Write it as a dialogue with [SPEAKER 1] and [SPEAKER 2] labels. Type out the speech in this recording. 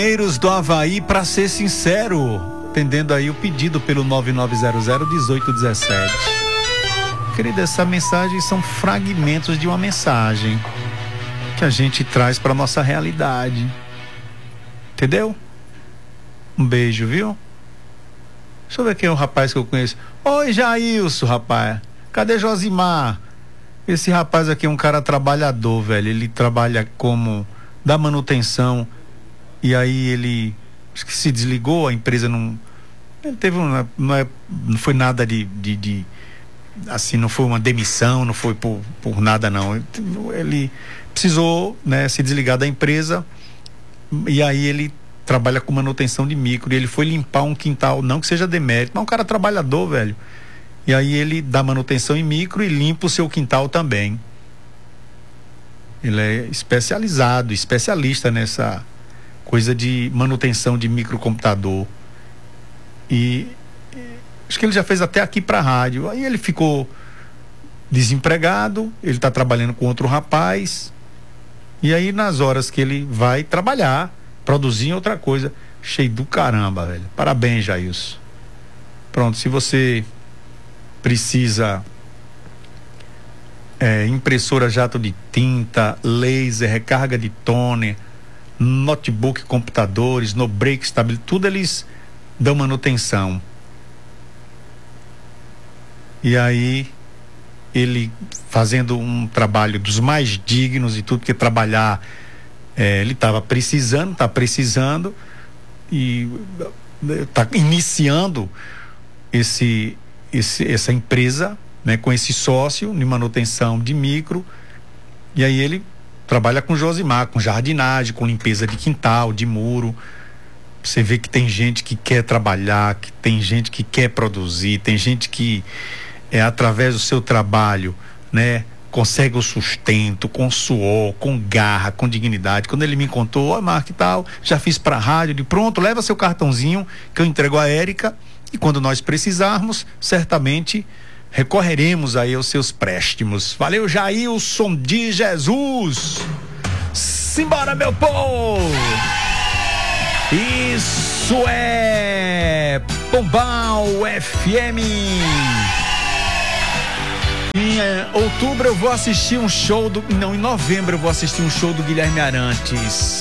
[SPEAKER 1] Mineiros do Havaí, para ser sincero, atendendo aí o pedido pelo 9900-1817. Querida, essa mensagem são fragmentos de uma mensagem que a gente traz para nossa realidade. Entendeu? Um beijo, viu? Deixa eu ver quem é o rapaz que eu conheço. Oi, Jailson, rapaz. Cadê Josimar? Esse rapaz aqui é um cara trabalhador, velho. Ele trabalha como da manutenção. E aí ele acho que se desligou, a empresa não teve não foi nada de assim, não foi uma demissão, não foi por nada não. Ele precisou, né, se desligar da empresa, e aí ele trabalha com manutenção de micro, e ele foi limpar um quintal, não que seja demérito, mas um cara trabalhador, velho. E aí ele dá manutenção em micro e limpa o seu quintal também. Ele é especialista nessa coisa de manutenção de microcomputador. E acho que ele já fez até aqui pra rádio. Aí ele ficou desempregado, ele tá trabalhando com outro rapaz. E aí nas horas que ele vai trabalhar, produzir em outra coisa, cheio do caramba, velho. Parabéns, Jailson. Pronto, se você precisa impressora jato de tinta, laser, recarga de toner, notebook, computadores, no break estabelecido, tudo eles dão manutenção. E aí ele fazendo um trabalho dos mais dignos e tudo, porque trabalhar ele estava precisando, está precisando e está iniciando essa empresa, né, com esse sócio de manutenção de micro. E aí ele trabalha com Josimar, com jardinagem, com limpeza de quintal, de muro. Você vê que tem gente que quer trabalhar, que tem gente que quer produzir, tem gente que através do seu trabalho, né, consegue o sustento com suor, com garra, com dignidade. Quando ele me contou, ó, Marco e tal, já fiz pra rádio, de pronto, leva seu cartãozinho que eu entrego a Érica, e quando nós precisarmos, certamente recorreremos aí aos seus préstimos. Valeu, Jailson de Jesus. Simbora, meu povo! Isso é Pombal FM. Em outubro eu vou assistir um show em novembro eu vou assistir um show do Guilherme Arantes.